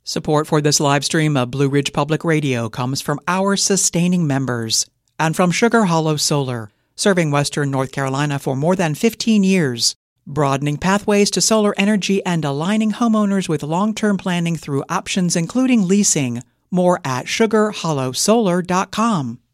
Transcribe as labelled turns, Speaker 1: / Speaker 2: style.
Speaker 1: Support for this live stream of Blue Ridge Public Radio comes from our sustaining members and from Sugar Hollow Solar, serving Western North Carolina for more than 15 years, broadening pathways to solar energy and aligning homeowners with long-term planning through options including leasing. More at sugarhollowsolar.com.